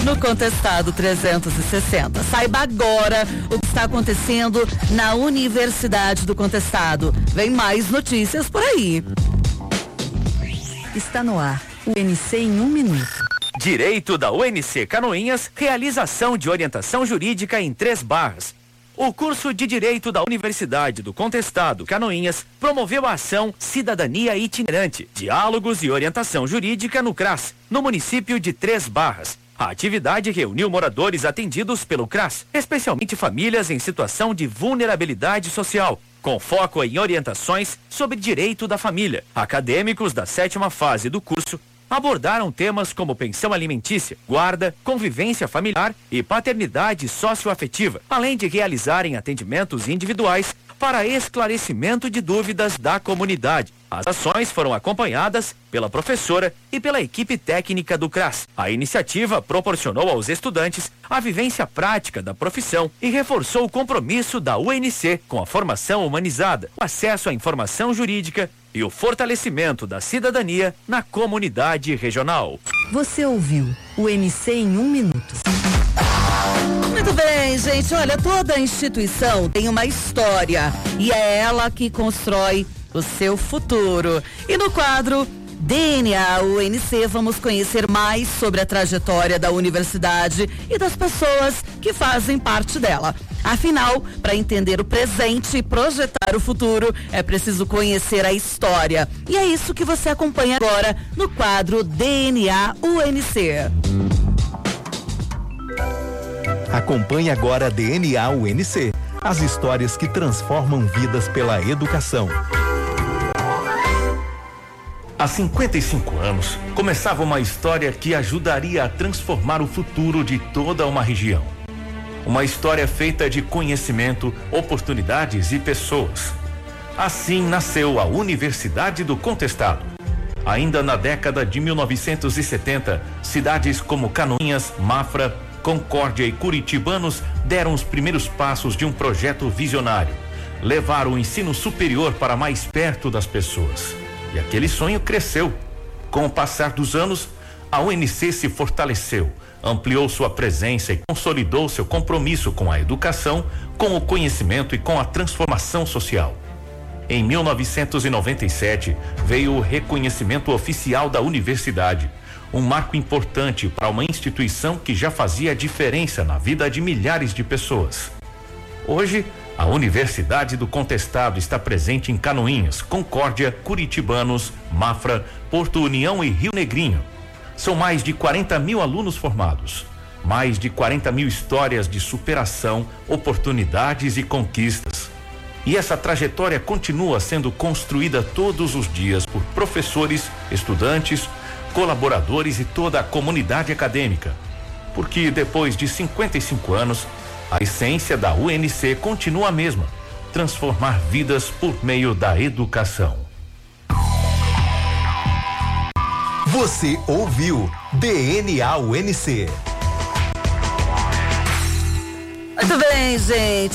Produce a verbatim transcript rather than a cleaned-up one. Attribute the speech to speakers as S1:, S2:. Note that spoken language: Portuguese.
S1: no Contestado trezentos e sessenta. Saiba agora o que está acontecendo na Universidade do Contestado. Vem mais notícias por aí.
S2: Está no ar o U N C em um minuto.
S3: Direito da U N C Canoinhas, realização de orientação jurídica em Três Barras. O curso de Direito da Universidade do Contestado Canoinhas promoveu a ação Cidadania Itinerante, Diálogos e Orientação Jurídica no CRAS, no município de Três Barras. A atividade reuniu moradores atendidos pelo CRAS, especialmente famílias em situação de vulnerabilidade social, com foco em orientações sobre direito da família. Acadêmicos da sétima fase do curso abordaram temas como pensão alimentícia, guarda, convivência familiar e paternidade socioafetiva, além de realizarem atendimentos individuais para esclarecimento de dúvidas da comunidade. As ações foram acompanhadas pela professora e pela equipe técnica do CRAS. A iniciativa proporcionou aos estudantes a vivência prática da profissão e reforçou o compromisso da U N C com a formação humanizada, o acesso à informação jurídica e o fortalecimento da cidadania na comunidade regional.
S2: Você ouviu o U N C em um minuto.
S1: Muito bem, gente. Olha, toda instituição tem uma história e é ela que constrói o seu futuro. E no quadro D N A U N C, vamos conhecer mais sobre a trajetória da universidade e das pessoas que fazem parte dela. Afinal, para entender o presente e projetar o futuro, é preciso conhecer a história. E é isso que você acompanha agora no quadro D N A U N C.
S4: Acompanhe agora D N A U N C, as histórias que transformam vidas pela educação.
S5: Há cinquenta e cinco anos, começava uma história que ajudaria a transformar o futuro de toda uma região. Uma história feita de conhecimento, oportunidades e pessoas. Assim nasceu a Universidade do Contestado. Ainda na década de mil novecentos e setenta, cidades como Canoinhas, Mafra, Concórdia e Curitibanos deram os primeiros passos de um projeto visionário. Levar o ensino superior para mais perto das pessoas. E aquele sonho cresceu. Com o passar dos anos, a U N C se fortaleceu, ampliou sua presença e consolidou seu compromisso com a educação, com o conhecimento e com a transformação social. Em mil novecentos e noventa e sete, veio o reconhecimento oficial da universidade, um marco importante para uma instituição que já fazia diferença na vida de milhares de pessoas. Hoje, a Universidade do Contestado está presente em Canoinhas, Concórdia, Curitibanos, Mafra, Porto União e Rio Negrinho. São mais de quarenta mil alunos formados, mais de quarenta mil histórias de superação, oportunidades e conquistas. E essa trajetória continua sendo construída todos os dias por professores, estudantes, colaboradores e toda a comunidade acadêmica. Porque depois de cinquenta e cinco anos, a essência da U N C continua a mesma: transformar vidas por meio da educação.
S4: Você ouviu D N A U N C.
S1: Muito bem, gente.